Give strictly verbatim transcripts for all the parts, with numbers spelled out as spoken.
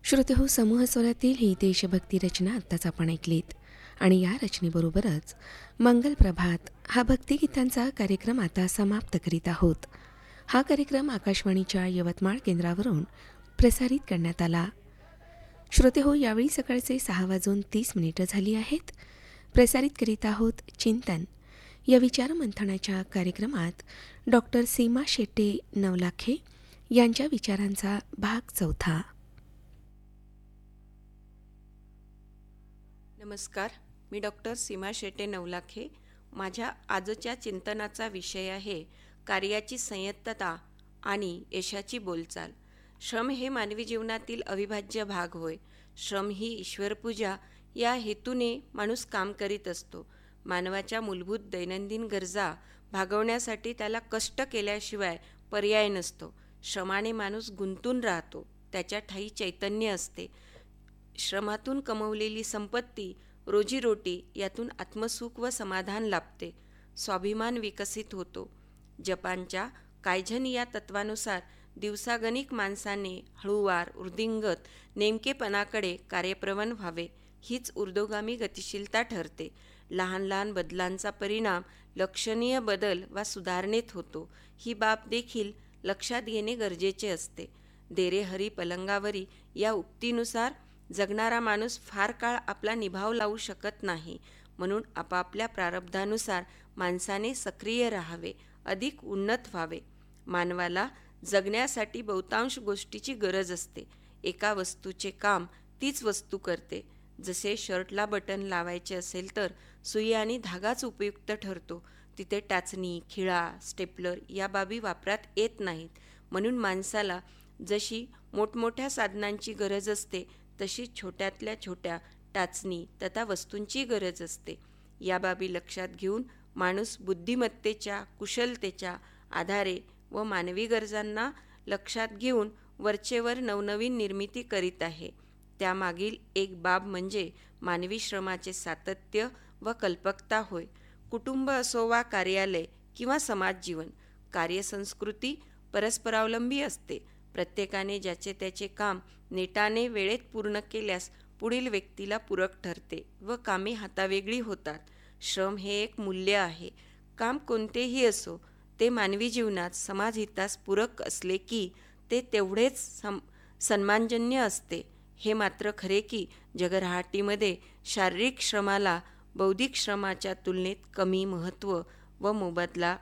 श्रोतेहो, समूह स्वरातील ही देशभक्ती रचना आत्ताच आपण ऐकलीत आणि या रचनेबरोबरच मंगल प्रभात हा भक्तिगीतांचा कार्यक्रम आता समाप्त करीत आहोत. हा कार्यक्रम आकाशवाणीच्या यवतमाळ केंद्रावरून प्रसारित करण्यात आला. श्रोतेहो, यावेळी सकाळचे सहा वाजून तीस मिनिटं झाली आहेत. प्रसारित करीत आहोत चिंतन. या विचारमंथनाच्या कार्यक्रमात डॉक्टर सीमा शेट्टे नवलाखे यांच्या विचारांचा भाग चौथा. नमस्कार, मी डॉक्टर सीमा शेट्टे नवलाखे. माझ्या आजच्या चिंतनाचा विषय आहे कार्याची संयत्तता आणि यशाची बोलचाल. श्रम हे मानवी जीवनातील अविभाज्य भाग होय. श्रम ही ईश्वरपूजा या हेतूने माणूस काम करीत असतो. मानवाच्या मूलभूत दैनंदिन गरजा भागवण्यासाठी त्याला कष्ट केल्याशिवाय पर्याय नसतो. श्रमाने माणूस गुंतून राहतो, त्याच्या ठायी चैतन्य असते. श्रमातून कमवलेली संपत्ती, रोजीरोटी यातून आत्मसुख व समाधान लाभते. स्वाभिमान विकसित होतो. जपानच्या कायझन या तत्वानुसार दिवसागणिक माणसाने हळूवार, वृद्धिंगत नेमकेपणाकडे कार्यप्रवण व्हावे. हीच ऊर्ध्वगामी गतिशीलता ठरते. लहान लहान बदलांचा परिणाम लक्षणीय बदल वा सुधारणेत होतो. ही बाब देखील लक्षात घेणे गरजेचे असते. देरे हरी पलंगावरी या उक्तीनुसार जगणारा माणूस फार काळ आपला निभाव लावू शकत नाही. म्हणून आपापल्या प्रारब्धानुसार माणसाने सक्रिय राहावे, अधिक उन्नत व्हावे. मानवाला जगण्यासाठी बहुतांश गोष्टीची गरज असते. एका वस्तूचे काम तीच वस्तू करते. जसे शर्टला बटन लावायचे असेल तर सुई आणि धागाच उपयुक्त ठरतो. तिथे टाचणी, खिळा, स्टेपलर या बाबी वापरात येत नाहीत. म्हणून माणसाला जशी मोठमोठ्या साधनांची गरज असते तशी छोट्यातल्या छोट्या टाचणी तथा वस्तूंची गरज असते. या बाबी लक्षात घेऊन माणूस बुद्धिमत्तेच्या, कुशलतेच्या आधारे व मानवी गरजांना लक्षात घेऊन वरचेवर नवनवीन निर्मिती करीत आहे. त्यामागील एक बाब म्हणजे मानवी श्रमाचे सातत्य व कल्पकता होय. कुटुंब असो वा कार्यालय किंवा समाजजीवन, कार्यसंस्कृती परस्परावलंबी असते. प्रत्येकाने ज्याचे त्याचे काम नेटाने वेळेत पूर्ण केल्यास पुढील व्यक्तीला पूरक ठरते व कामे हातावेगळी होतात. श्रम हे एक मूल्य आहे. काम कोणतेही असो, ते मानवी जीवनात समाजहितास पूरक असले की ते तेवढेच सम सन्मानजन्य असते. हे मात्र खरे की जगरहाटीमध्ये शारीरिक श्रमाला बौद्धिक श्रमाच्या तुलनेत कमी महत्त्व व मोबदला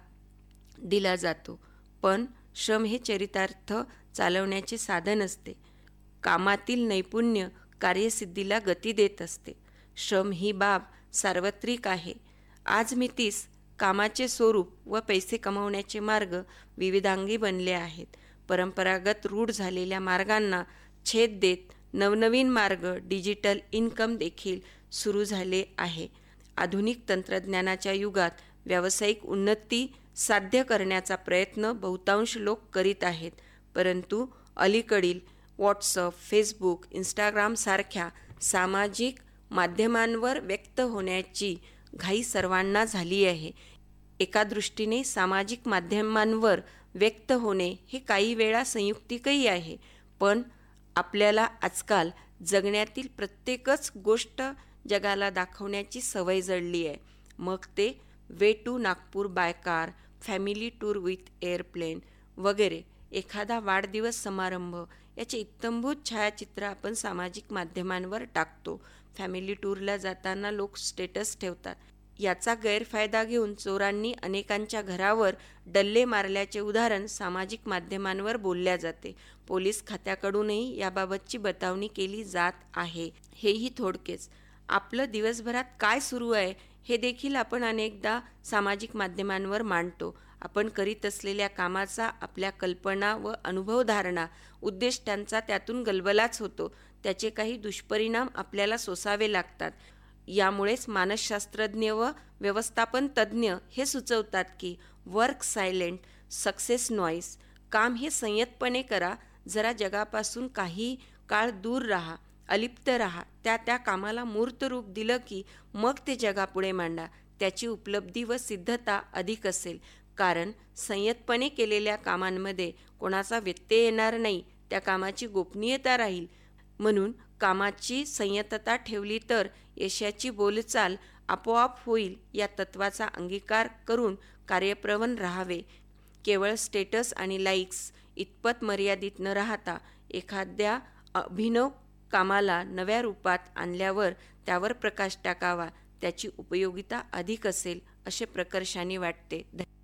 दिला जातो. पण श्रम हे चरितार्थ चालवण्याचे साधन असते. कामातील नैपुण्य कार्यसिद्धीला गती देत असते. श्रम ही बाब सार्वत्रिक आहे. आज मितीस कामाचे स्वरूप व पैसे कमवण्याचे मार्ग विविधांगी बनले आहेत. परंपरागत रूढ झालेल्या मार्गांना छेद देत नवनवीन मार्ग, डिजिटल इन्कम देखील सुरू झाले आहे. आधुनिक तंत्रज्ञानाच्या युगात व्यावसायिक उन्नती साध्य करण्याचा प्रयत्न बहुतांश लोक करीत आहेत. परंतु अलीकडील व्हॉट्सअप, फेसबुक, इंस्टाग्राम सारख्या सामाजिक माध्यमांवर व्यक्त होण्याची घाई सर्वांना झाली आहे. एका दृष्टीने सामाजिक माध्यमांवर व्यक्त होणे हे काही वेळा संयुक्तिकही आहे. पण आपल्याला आजकाल जगण्यातील प्रत्येकच गोष्ट जगाला दाखवण्याची सवय जडली आहे. मग ते way to Nagpur by car, family tour with airplane वगैरे. एखादा वाढदिवस समारंभ याचे इत्थंभूत छायाचित्र आपण सामाजिक माध्यमांवर टाकतो. फॅमिली टूरला जाताना लोक स्टेटस ठेवतात. याचा गैरफायदा घेऊन चोरांनी अनेकांच्या घरावर डल्ले मारल्याचे उदाहरण सामाजिक माध्यमांवर बोलल्या जाते. पोलीस खात्याकडूनही याबाबतची बतावणी केली जात आहे. हेही थोडकेच. आपलं दिवसभरात काय सुरू आहे हे देखील आपण अनेकदा सामाजिक माध्यमांवर मांडतो. आपण करीत असलेल्या कामाचा आपल्या कल्पना व अनुभवधारणा, उद्दिष्टांचा त्यातून गलबलाच होतो. त्याचे काही दुष्परिणाम आपल्याला सोसावे लागतात. यामुळेच मानसशास्त्रज्ञ व व्यवस्थापन तज्ज्ञ हे सुचवतात की वर्क सायलेंट, सक्सेस नॉईस. काम हे संयतपणे करा. जरा जगापासून काही काळ दूर राहा, अलिप्त राहा. त्या त्या कामाला मूर्त रूप दिलं की मग ते जगापुढे मांडा. त्याची उपलब्धी व सिद्धता अधिक असेल. कारण संयतपणे केलेल्या कामांमध्ये कोणाचा व्यत्यय येणार नाही. त्या कामाची गोपनीयता राहील. म्हणून कामाची संयतता ठेवली तर यशाची बोलचाल आपोआप होईल या तत्वाचा अंगीकार करून कार्यप्रवण राहावे. केवळ स्टेटस आणि लाईक्स इतपत मर्यादित न राहता एखाद्या अभिनव कामाला नव्या रूपात आणल्यावर त्यावर प्रकाश टाकावा, त्याची उपयोगिता अधिक असेल असे प्रकर्षाने वाटते.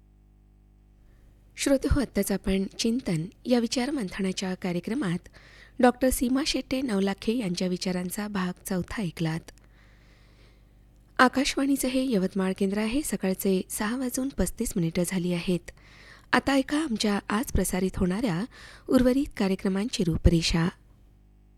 श्रोते हो, आत्ताच आपण चिंतन या विचारमंथनाच्या कार्यक्रमात डॉक्टर सीमा शेट्टे नवलाखे यांच्या विचारांचा भाग चौथा ऐकलात. आकाशवाणीचं हे यवतमाळ केंद्र आहे. सकाळचे सहा वाजून पस्तीस मिनिटं झाली आहेत. आता ऐका आमच्या आज प्रसारित होणाऱ्या उर्वरित कार्यक्रमांची रूपरेषा.